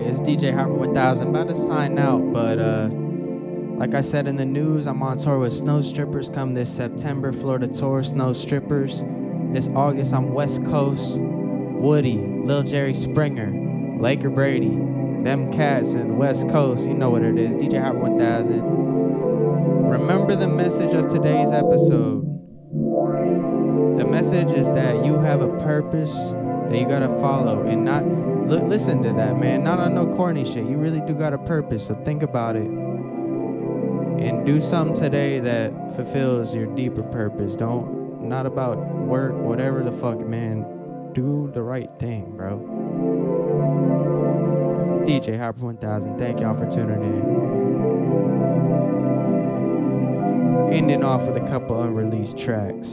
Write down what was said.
It's DJ Harper 1000. About to sign out, but like I said in the news, I'm on tour with Snow Strippers come this September. Florida tour, Snow Strippers. This August, I'm West Coast. Woody, Lil Jerry Springer, Laker Brady, them cats in the West Coast. You know what it is. DJ Harper 1000. Remember the message of today's episode. The message is that you have a purpose that you gotta follow, and not listen to that, man. Not on no corny shit. You really do got a purpose, so think about it and do something today that fulfills your deeper purpose. Not about work, whatever the fuck, man. Do the right thing, bro. DJ Harper 1000. Thank y'all for tuning in. Ending off with a couple unreleased tracks.